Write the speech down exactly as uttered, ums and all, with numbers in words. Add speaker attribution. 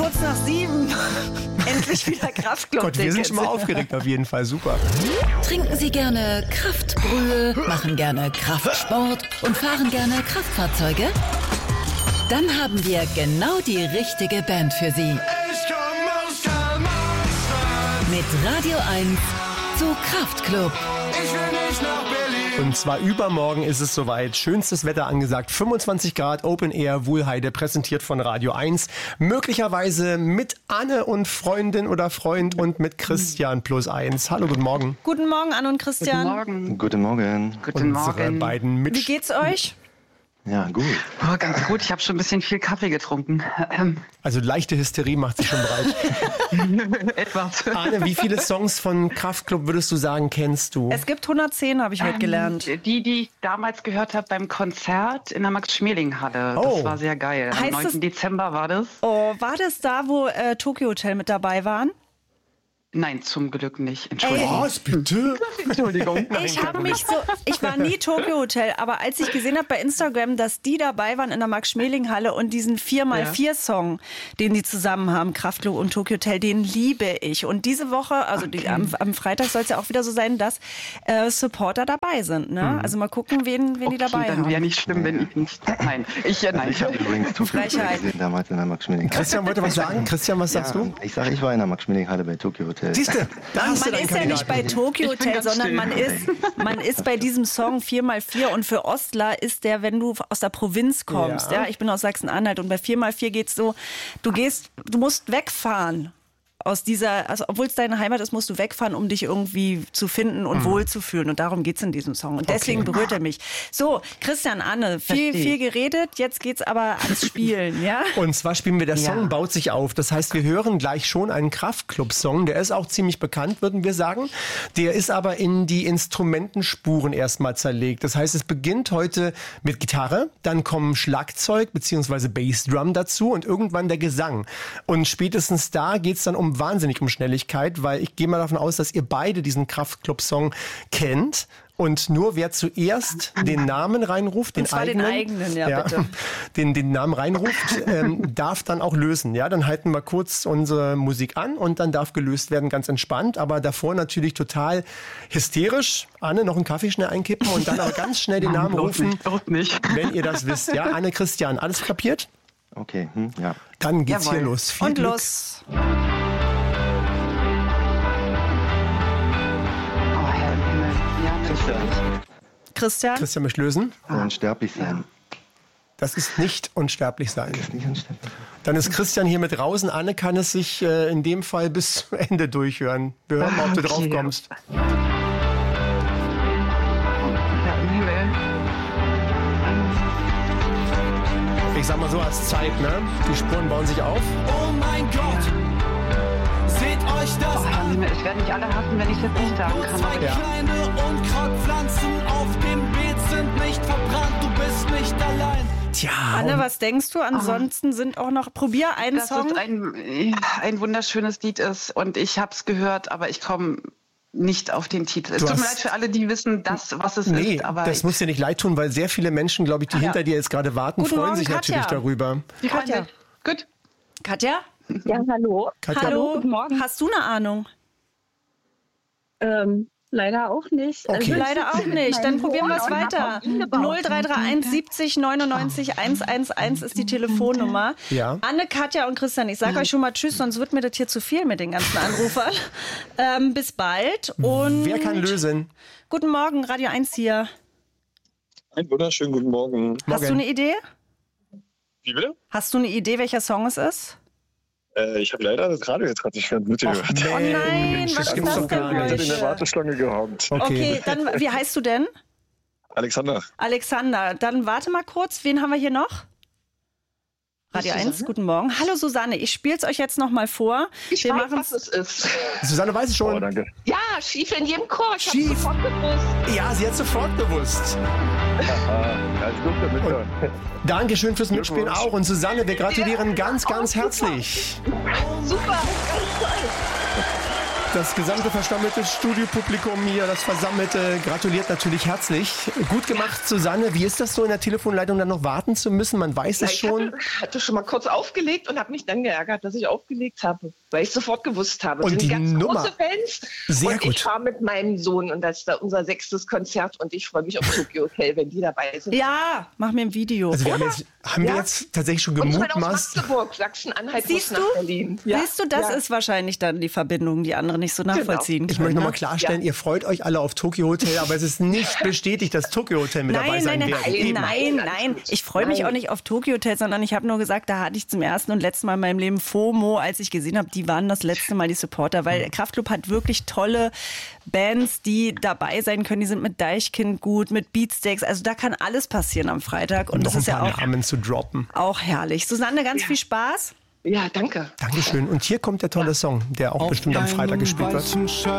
Speaker 1: kurz nach sieben. Endlich wieder Kraftclub.
Speaker 2: Gott, wir sind schon mal aufgeregt auf jeden Fall. Super.
Speaker 3: Trinken Sie gerne Kraftbrühe, machen gerne Kraftsport und fahren gerne Kraftfahrzeuge? Dann haben wir genau die richtige Band für Sie.
Speaker 4: Ich komm aus Karl-Marx-Stadt.
Speaker 3: Mit Radio eins zu Kraftclub.
Speaker 4: Ich will nicht nach Berlin.
Speaker 2: Und zwar übermorgen ist es soweit. Schönstes Wetter angesagt. fünfundzwanzig Grad, Open Air, Wuhlheide, präsentiert von Radio eins. Möglicherweise mit Anne und Freundin oder Freund und mit Christian plus eins. Hallo, guten Morgen.
Speaker 1: Guten Morgen, Anne und Christian.
Speaker 5: Guten Morgen.
Speaker 6: Guten Morgen.
Speaker 5: Guten
Speaker 2: Unsere
Speaker 5: Morgen.
Speaker 2: beiden
Speaker 1: Wie
Speaker 2: Mitsch-
Speaker 1: geht's euch?
Speaker 6: Ja, gut.
Speaker 5: Oh, ganz gut. Ich habe schon ein bisschen viel Kaffee getrunken. Ähm,
Speaker 2: Also leichte Hysterie macht sich schon bereit.
Speaker 5: etwas.
Speaker 2: Anne, wie viele Songs von Kraftclub würdest du sagen, kennst du?
Speaker 1: Es gibt hundertzehn, habe ich heute gelernt.
Speaker 5: Ähm, Die, die ich damals gehört habe beim Konzert in der Max-Schmeling-Halle.
Speaker 2: Oh.
Speaker 5: Das war sehr geil. Am
Speaker 1: Heißt
Speaker 5: neunten
Speaker 1: es-
Speaker 5: Dezember war das.
Speaker 1: Oh, war das da, wo äh, Tokyo Hotel mit dabei waren?
Speaker 5: Nein, zum Glück nicht. Entschuldigung.
Speaker 2: Was, bitte?
Speaker 5: Entschuldigung.
Speaker 1: Ich habe mich so, ich war nie Tokyo Hotel, aber als ich gesehen habe bei Instagram, dass die dabei waren in der Max-Schmeling-Halle und diesen vier mal vier Song, den die zusammen haben, Kraftklub und Tokyo Hotel, den liebe ich. Und diese Woche, also die, am, am Freitag soll es ja auch wieder so sein, dass äh, Supporter dabei sind. Ne? Also mal gucken, wen, wen die dabei
Speaker 5: Okay, dann
Speaker 1: haben.
Speaker 5: wäre nicht schlimm, wenn ich nicht. Nein, ich, äh, nein.
Speaker 6: Ich habe übrigens Tokyo
Speaker 1: Frechheit.
Speaker 6: gesehen damals in der Max-Schmeling.
Speaker 2: Christian wollte was sagen. Christian, was sagst
Speaker 6: Ja,
Speaker 2: du?
Speaker 6: ich sage, ich war in der Max-Schmeling-Halle bei Tokyo Hotel.
Speaker 2: Siehste, da hast du
Speaker 1: Man
Speaker 2: deinen
Speaker 1: ist ja nicht bei
Speaker 2: Kandidaten.
Speaker 1: Tokyo
Speaker 5: Ich bin
Speaker 1: Hotel,
Speaker 5: ganz
Speaker 1: sondern
Speaker 5: still.
Speaker 1: man ist, man ist bei diesem Song vier mal vier und für Ostler ist der, wenn du aus der Provinz kommst.
Speaker 2: Ja.
Speaker 1: Ja, ich bin aus Sachsen-Anhalt und bei vier mal vier geht's so, du gehst, du musst wegfahren. Aus dieser, also obwohl es deine Heimat ist, musst du wegfahren, um dich irgendwie zu finden und wohlzufühlen. Und darum geht's in diesem Song. Und deswegen berührt er mich. So, Christian, Anne, viel,
Speaker 5: Verstehe.
Speaker 1: viel geredet. Jetzt geht's aber ans Spielen, ja?
Speaker 2: Und zwar spielen wir, der Song
Speaker 5: Ja.
Speaker 2: baut sich auf. Das heißt, wir hören gleich schon einen Kraftclub-Song. Der ist auch ziemlich bekannt, würden wir sagen. Der ist aber in die Instrumentenspuren erstmal zerlegt. Das heißt, es beginnt heute mit Gitarre, dann kommen Schlagzeug bzw. Bassdrum dazu und irgendwann der Gesang. Und spätestens da geht's dann um wahnsinnig um Schnelligkeit, weil ich gehe mal davon aus, dass ihr beide diesen Kraftclub-Song kennt. Und nur wer zuerst den Namen reinruft, den
Speaker 1: Und zwar den
Speaker 2: eigenen,
Speaker 1: eigenen, ja, bitte.
Speaker 2: Den, den Namen reinruft, ähm, darf dann auch lösen. Ja, dann halten wir kurz unsere Musik an und dann darf gelöst werden, ganz entspannt. Aber davor natürlich total hysterisch. Anne, noch einen Kaffee schnell einkippen und dann aber ganz schnell den Namen
Speaker 5: Bloß
Speaker 2: rufen,
Speaker 5: nicht, bloß nicht.
Speaker 2: wenn ihr das wisst. Ja, Anne, Christian, alles kapiert?
Speaker 6: Okay, hm, ja.
Speaker 2: Dann geht's
Speaker 5: Jawohl.
Speaker 2: hier los. Viel
Speaker 1: Und
Speaker 2: Glück.
Speaker 1: los.
Speaker 5: Oh, Herr im Himmel. Ja, natürlich.
Speaker 1: Christian?
Speaker 2: Christian möchte lösen.
Speaker 6: Unsterblich sein.
Speaker 2: Das ist nicht unsterblich sein.
Speaker 6: Ist nicht unsterblich.
Speaker 2: Dann ist Christian hier mit draußen. Anne kann es sich äh, in dem Fall bis zum Ende durchhören. Wir hören mal, ob du
Speaker 5: Okay.
Speaker 2: drauf kommst.
Speaker 5: Herr im Himmel.
Speaker 2: Ich sag mal so als Zeit, ne? Die Spuren bauen sich auf.
Speaker 4: Oh mein Gott, seht euch das
Speaker 5: Oh, Herr im
Speaker 4: an.
Speaker 5: Himmel. Ich werde nicht alle hassen, wenn ich es jetzt nicht sagen
Speaker 4: Nur zwei
Speaker 5: kann.
Speaker 2: Ja.
Speaker 4: kleine Unkrautpflanzen auf dem Beet sind nicht verbrannt. Du bist nicht allein.
Speaker 2: Tja,
Speaker 1: Anne, was denkst du? Ansonsten sind auch noch, probier einen
Speaker 5: Dass
Speaker 1: Song.
Speaker 5: es ein, ja, ein wunderschönes Lied ist und ich habe es gehört, aber ich komme nicht auf den Titel. Es
Speaker 2: Du
Speaker 5: tut mir
Speaker 2: hast-
Speaker 5: leid für alle, die wissen, das, was es
Speaker 2: nee,
Speaker 5: ist. Aber
Speaker 2: das muss dir nicht leid tun, weil sehr viele Menschen, glaube ich, die
Speaker 5: Ja.
Speaker 2: hinter dir jetzt gerade warten,
Speaker 1: Guten
Speaker 2: freuen
Speaker 1: Morgen,
Speaker 2: sich
Speaker 1: Katja.
Speaker 2: natürlich darüber.
Speaker 5: die freuen
Speaker 1: Katja.
Speaker 5: sich. Gut.
Speaker 1: Katja?
Speaker 7: Ja, hallo.
Speaker 2: Katja,
Speaker 1: Hallo?
Speaker 7: guten Morgen.
Speaker 1: Hast du eine Ahnung?
Speaker 7: Ähm, leider auch nicht.
Speaker 2: Okay.
Speaker 1: Leider auch nicht. Dann probieren wir es
Speaker 7: Sohn
Speaker 1: weiter.
Speaker 7: hat noch gebaut.
Speaker 1: null drei drei eins siebzig neunundneunzig hundertelf ist die Telefonnummer.
Speaker 2: Ja.
Speaker 1: Anne, Katja und Christian, ich sage euch schon mal Tschüss, sonst wird mir das hier zu viel mit den ganzen Anrufern. ähm, bis bald. Und
Speaker 2: Wer kann lösen?
Speaker 1: Guten Morgen, Radio eins hier.
Speaker 8: Einen wunderschönen guten Morgen.
Speaker 1: Hast du eine Idee?
Speaker 8: Wie bitte?
Speaker 1: Hast du eine Idee, welcher Song es ist?
Speaker 8: Äh, ich habe leider das Radio jetzt gerade nicht ganz mitgehört.
Speaker 1: Oh nein, was
Speaker 2: das
Speaker 1: ist
Speaker 2: gibt's
Speaker 1: das
Speaker 2: doch gar
Speaker 1: denn
Speaker 8: Ich hatte in der
Speaker 1: heute?
Speaker 8: Warteschlange gehockt.
Speaker 1: Okay, dann, wie heißt du denn?
Speaker 8: Alexander.
Speaker 1: Alexander, dann warte mal kurz. Wen haben wir hier noch? Radio eins, guten Morgen. Hallo Susanne, ich spiele es euch jetzt noch mal vor.
Speaker 9: Ich
Speaker 1: Wir
Speaker 9: weiß,
Speaker 1: machen's-
Speaker 9: was es ist.
Speaker 2: Susanne weiß es
Speaker 8: Oh,
Speaker 2: schon.
Speaker 8: danke.
Speaker 9: Ja, schief in jedem Chor. Ich hab's
Speaker 2: Schief.
Speaker 9: sofort gewusst.
Speaker 2: Ja, sie hat sofort gewusst.
Speaker 8: Ja, ich durfte mithören.
Speaker 2: Dankeschön fürs Mitspielen auch. Und Susanne, wir gratulieren ganz, ganz herzlich.
Speaker 9: Super, ganz toll.
Speaker 2: Das gesamte versammelte Studiopublikum hier, das Versammelte, gratuliert natürlich herzlich. Gut gemacht, Susanne. Wie ist das so, in der Telefonleitung dann noch warten zu müssen? Man weiß
Speaker 9: Ja,
Speaker 2: es
Speaker 9: ich
Speaker 2: schon.
Speaker 9: hatte, hatte schon mal kurz aufgelegt und habe mich dann geärgert, dass ich aufgelegt habe, weil ich sofort gewusst habe.
Speaker 2: Und
Speaker 9: sind
Speaker 2: die
Speaker 9: ganz
Speaker 2: Nummer.
Speaker 9: große Fans.
Speaker 2: Sehr
Speaker 9: und
Speaker 2: gut.
Speaker 9: ich fahre mit meinem Sohn und das ist da unser sechstes Konzert und ich freue mich auf Tokyo Hotel, wenn die dabei sind.
Speaker 1: Ja, mach mir ein Video.
Speaker 2: Also wir haben, jetzt, haben wir
Speaker 9: Ja.
Speaker 2: jetzt tatsächlich schon
Speaker 9: Und ich bin aus
Speaker 2: gemutmaßt.
Speaker 9: Magdeburg, Sachsen-Anhalt,
Speaker 1: Siehst
Speaker 9: muss
Speaker 1: du?
Speaker 9: nach Berlin. Ja.
Speaker 1: Siehst du, das
Speaker 9: ja.
Speaker 1: ist wahrscheinlich dann die Verbindung, die andere nicht so nachvollziehen
Speaker 2: Ich
Speaker 1: können.
Speaker 2: möchte nochmal
Speaker 1: ne?
Speaker 2: klarstellen,
Speaker 9: Ja.
Speaker 2: ihr freut euch alle auf Tokyo Hotel, aber es ist nicht bestätigt, dass Tokyo Hotel mit dabei
Speaker 1: Nein,
Speaker 2: sein
Speaker 1: nein, nein,
Speaker 2: wird. Eben.
Speaker 1: nein,
Speaker 9: Nein,
Speaker 1: nein.
Speaker 9: alles
Speaker 1: Ich freue mich
Speaker 9: Nein.
Speaker 1: auch nicht auf Tokyo Hotel, sondern ich habe nur gesagt, da hatte ich zum ersten und letzten Mal in meinem Leben FOMO, als ich gesehen habe, die waren das letzte Mal die Supporter, weil Kraftklub hat wirklich tolle Bands, die dabei sein können. Die sind mit Deichkind gut, mit Beatsteaks. Also da kann alles passieren am Freitag und
Speaker 2: Um
Speaker 1: das
Speaker 2: noch ein
Speaker 1: ist ja
Speaker 2: paar
Speaker 1: auch,
Speaker 2: Namen zu droppen.
Speaker 1: auch herrlich. Susanne, ganz viel Spaß.
Speaker 9: Ja, danke.
Speaker 2: Dankeschön. Und hier kommt der tolle Song, der auch bestimmt am Freitag gespielt wird.